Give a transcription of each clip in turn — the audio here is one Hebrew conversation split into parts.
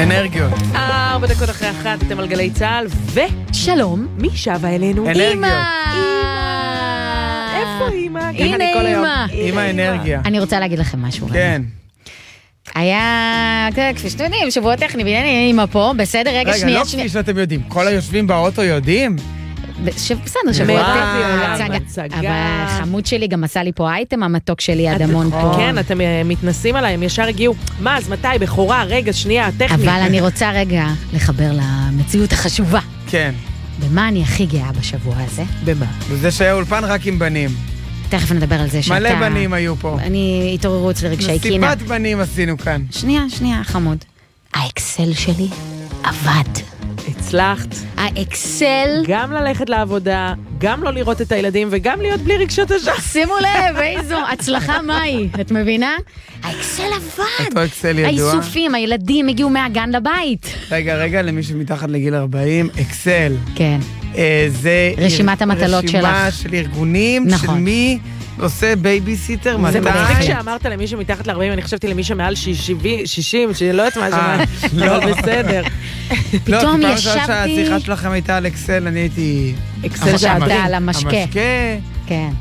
אנרגיות. 4 דקות אחרי 1, אתם על גלי צהל, שלום. מי שווה אלינו? אנרגיות. איפה אמא? הנה אמא. אמא אנרגיה. אני רוצה להגיד לכם משהו. כן. היה, כפי שאתם יודעים, שבוע טכני, והנה אמא פה, בסדר, רגע, רגע, שנייה. לא כפי שאתם יודעים, כל היושבים באוטו יודעים? בסדר, שבוע טכני. הצגה. אבל חמוד שלי גם עשה לי פה אייטם, המתוק שלי אדמון פה. כן, אתם מתנסים עליי, הם ישר הגיעו. מה, אז מתי? בכורה, רגע, שנייה, טכני. אבל אני רוצה רגע לחבר למציאות החשובה. כן. במה אני הכי גאה בשבוע הזה? במה? וזה שהיה אולפן רק עם בנים. תכף נדבר על זה שאתה... מלא בנים היו פה. אני התעוררות לרגשי קינה. מסיבת בנים עשינו כאן. שנייה, חמוד. האקסל שלי עבד. הצלחת. האקסל... גם ללכת לעבודה, גם לא לראות את הילדים, וגם להיות בלי רגשות אשם. שימו לב, איזו הצלחה מהי, את מבינה? האקסל עבד. אותו אקסל ידוע. האיסופים, הילדים הגיעו מהגן לבית. רגע, למי שמתחת לגיל 40, אקסל. כן. זה... רשימת המטלות שלך. רשימה של ארגונים, נכון. של מי עושה בייביסיטר, מתי. זה מצחיק שאמרת למי שמתחת ל-40, אני חשבתי למי שמעל 60, שלא יודעת מה שמע, אבל בסדר. פתאום לא, ישבתי... שהשיחה שלכם הייתה על אקסל, אני הייתי... אקסל חשבת על המשקה. המשקה, כן.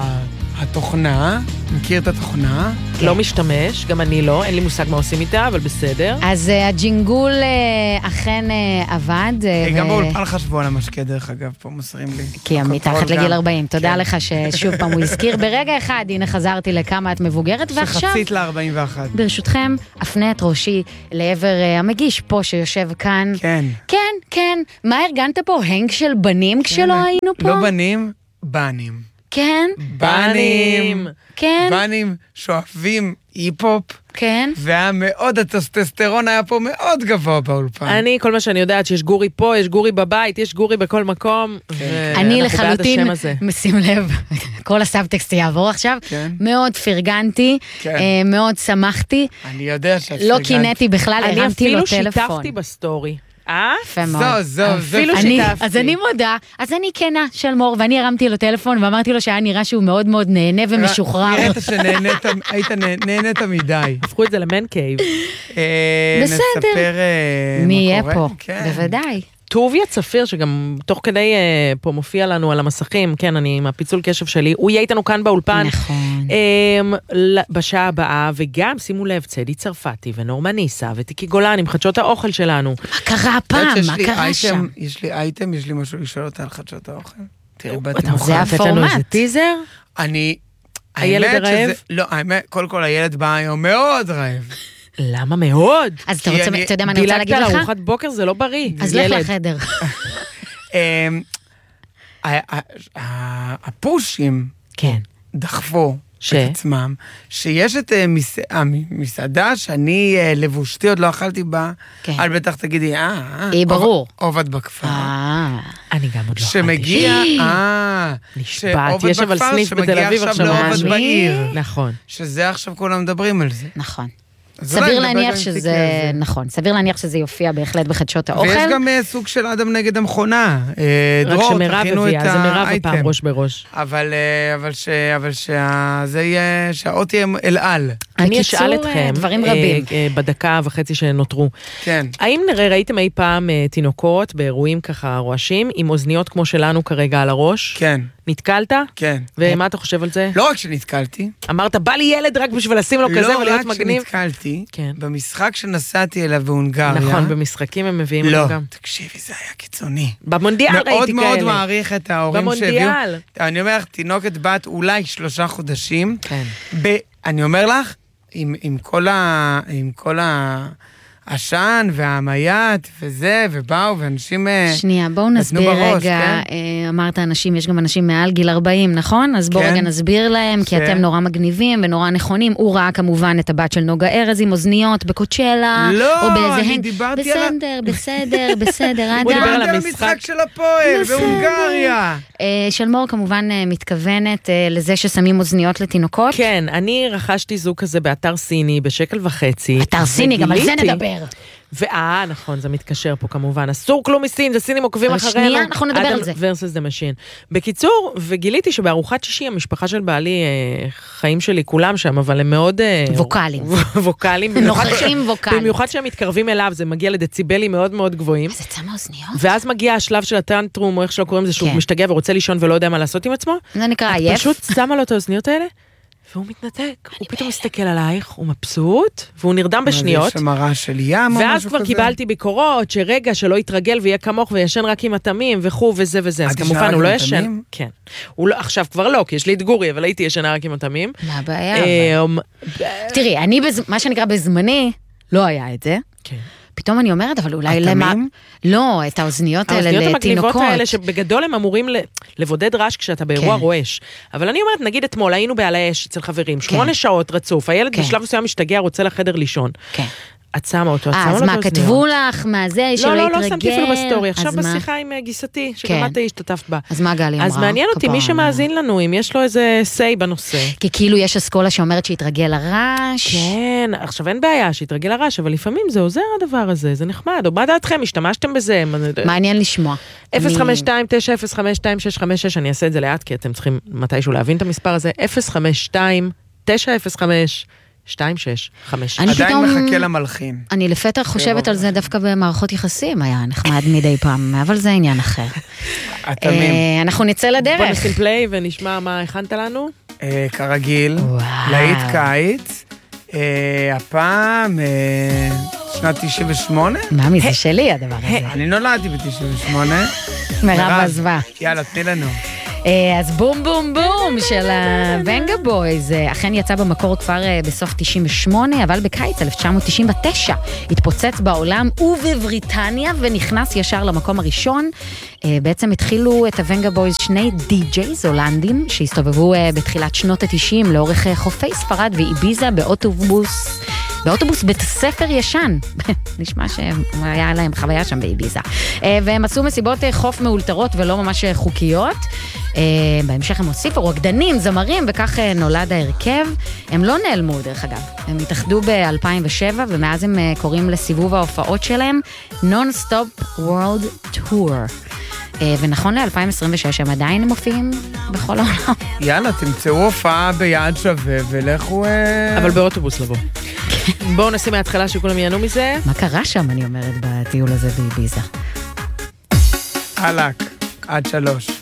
התוכנה, מכיר את התוכנה? לא משתמש, גם אני לא, אין לי מושג מה עושים איתה, אבל בסדר. אז הג'ינגול אכן עבד. גם באולפן חשבו על המשקה, דרך אגב, פה מוסרים לי. כי מתחת לגיל 40. תודה לך ששוב פעם הוא הזכיר. ברגע אחד, הנה חזרתי לכמה את מבוגרת, ועכשיו... שחצית ל-41. ברשותכם, אפנה את ראשי לעבר המגיש פה שיושב כאן. כן. מה ארגנת פה? הנג של בנים כשלא היינו פה? לא בנים, בנים. כן. בנים. כן. בנים שואפים היפ-הופ. כן. והיה מאוד, הטסטסטרון היה פה מאוד גבוה באולפן. אני, כל מה שאני יודעת, שיש גורי פה, יש גורי בבית, יש גורי בכל מקום. אני לחלוטין, שים לב, כל הסאבטקסט יעבור עכשיו, מאוד פרגנתי, מאוד שמחתי. אני יודע שאת לא קינאתי בכלל, הרמתי לו טלפון. אני אפילו שיתפתי בסטורי. יפה מאוד. אפילו שיתפתי. אז אני מודה, אז אני כנה של מור, ואני הרמתי לו טלפון, ואמרתי לו שהיה נראה שהוא מאוד מאוד נהנה ומשוחרר. נראית שהיית נהנית מדי. הפכו את זה למן קייב. בסדר. נספר מי יהיה מה פה, קורה. בוודאי. טוביה צפיר, שגם תוך כדי פה מופיע לנו על המסכים, כן, אני עם הפיצול קשב שלי, הוא יהיה איתנו כאן באולפן. נכון. בשעה הבאה, וגם, שימו לב, צדי צרפתי ונורמה ניסה ותיקי גולן עם חדשות האוכל שלנו. מה קרה הפעם? מה קרה שם? יש לי אייטם, יש לי משהו לשאול אותה על חדשות האוכל. תראי, אתה רוצה לתת לנו איזה טיזר? הילד הרעב? לא, האמת, קודם כל הילד בא היום מאוד רעב. למה מאוד? אז אתה יודע מה אני רוצה להגיד לך? דילגת על ארוחת בוקר, זה לא בריא. אז לך לחדר. הפושים דחפו את עצמם, שיש את המסעדה שאני לבושתי עוד לא אכלתי בה, על בטח תגידי, ברור. עובד בכפר. אני גם עוד לא אכלתי. שמגיע, נשבעת, יש אבל סניף בתל אביב עכשיו לעובד בעיר. נכון. שזה עכשיו כולם מדברים על זה. נכון. סביר להניח שזה, נכון, סביר להניח שזה יופיע בהחלט בחדשות האוכל. ויש גם סוג של אדם נגד המכונה. רק שמרב הביאה, זה מרב הפעם ראש בראש. אבל שזה יהיה, שהאות יהיה אל-על. אני אשאל אתכם, דברים רבים. בדקה וחצי שנותרו. כן. האם ראיתם אי פעם תינוקות באירועים ככה רועשים, עם אוזניות כמו שלנו כרגע על הראש? כן. נתקלת? כן. ומה אתה חושב על זה? לא רק שנתקלתי. אמרת, בא לי ילד רק בשביל לשים לו כזה ולהיות מגניב. לא רק שנתקלתי, במשחק שנסעתי אליו בהונגריה. נכון, במשחקים הם מביאים לא, גם. תקשיבי, זה היה קיצוני. במונדיאל ראיתי כאלה. מאוד מאוד מעריך את ההורים שהביאו. במונדיאל. אני אומר לך, תינוקת בת אולי 3 חודשים. כן. אני אומר לך, עם כל העשן והמייט וזה, ובאו, ואנשים שנייה, בואו נסביר רגע, אמרת אנשים, יש גם אנשים מעל גיל 40, נכון? אז בואו רגע נסביר להם, כי אתם נורא מגניבים ונורא נכונים. הוא ראה כמובן את הבת של נוגה ארז עם אוזניות בקוצ'לה, לא, אני דיברתי על... בסדר, הוא דיבר על המשחק של הפועל בהונגריה. שלמור כמובן מתכוונת לזה ששמים אוזניות לתינוקות. כן, אני רכשתי זוג כזה באתר סיני ב1.50 שקל. אתר סיני, גם על זה נדבר. נכון, זה מתקשר פה כמובן. אסור כלום מסין, זה סינים עוקבים אחרינו. שנייה, אנחנו נדבר על זה. versus the machine. בקיצור, וגיליתי שבארוחת שישי, המשפחה של בעלי, חיים שלי כולם שם, אבל הם מאוד... ווקליים. ווקליים. נוכחים ווקליים. במיוחד שהם מתקרבים אליו, זה מגיע לדציבלים מאוד מאוד גבוהים. זה צמא אוזניות. ואז מגיע השלב של הטנטרום, או איך שלא קוראים לזה, שהוא משתגע ורוצה לישון ולא יודע מה לעשות עם עצמו. זה נקרא עייף. את פשוט שמה לו את האוזניות האלה, והוא מתנתק. הוא פתאום מסתכל עלייך, הוא מבסוט, והוא נרדם בשניות. יש המרה של ים או ואז כבר קיבלתי ביקורות, שרגע שלא יתרגל ויהיה כמוך וישן רק עם התמים וכו' וזה וזה. אז כמובן הוא לא ישן. כן. עכשיו כבר לא, כי יש לי את גורי, אבל הייתי ישנה רק עם התמים. מה הבעיה? תראי, אני, מה שנקרא בזמני, לא היה את זה. כן. פתאום אני אומרת, אבל אולי למה... לא, את האוזניות האלה לתינוקות. האוזניות המגניבות האלה, שבגדול הם אמורים לבודד רעש כשאתה באירוע רועש. אבל אני אומרת, נגיד אתמול, היינו בעל האש אצל חברים, 8 שעות רצוף, הילד בשלב מסוים משתגע, רוצה לחדר לישון. כן. את שמה אותו, את שמה לו את אז מה, כתבו לך מהזה שלא התרגל? לא שמתי אפילו בסטורי, עכשיו בשיחה עם גיסתי, שגם את השתתפת בה. אז מה גלי אמרה? אז מעניין אותי מי שמאזין לנו, אם יש לו איזה say בנושא. כי כאילו יש אסכולה שאומרת שהתרגל לרעש. כן, עכשיו אין בעיה שהתרגל לרעש, אבל לפעמים זה עוזר הדבר הזה, זה נחמד. או מה דעתכם, השתמשתם בזה? מעניין לשמוע. 052-905-2656, אני אעשה את זה לאט, כי אתם צריכים מתישהו להבין את המספר הזה. 052-905-2656. עדיין מחכה למלחין. אני לפתע חושבת על זה דווקא במערכות יחסים, היה נחמד מדי פעם, אבל זה עניין אחר. אנחנו נצא לדרך. בוא נשים פליי ונשמע מה הכנת לנו. כרגיל, להיט קיץ, הפעם שנת 98. מאמי, זה שלי הדבר הזה. אני נולדתי ב-98. מירב עזבה. יאללה, תני לנו. אז בום בום בום של הוונגה בויז, אכן יצא במקור כבר בסוף 98, אבל בקיץ 1999 התפוצץ בעולם ובבריטניה ונכנס ישר למקום הראשון. בעצם התחילו את הוונגה בויז שני די-ג'ייז הולנדים שהסתובבו בתחילת שנות ה-90 לאורך חופי ספרד ואיביזה באוטובוס בית ספר ישן. נשמע שהיה להם חוויה שם באיביזה. והם עשו מסיבות חוף מאולתרות ולא ממש חוקיות. בהמשך הם הוסיפו רוקדנים, זמרים, וכך נולד ההרכב. הם לא נעלמו דרך אגב. הם התאחדו ב-2007 ומאז הם קוראים לסיבוב ההופעות שלהם Non-Stop World Tour. ונכון ל-2026 הם עדיין מופיעים בכל העולם. יאללה, תמצאו הופעה ביעד שווה ולכו... אבל באוטובוס לבוא. בואו נשים מההתחלה שכולם ייהנו מזה. מה קרה שם, אני אומרת, בטיול הזה באיביזה? הלק, עד 3.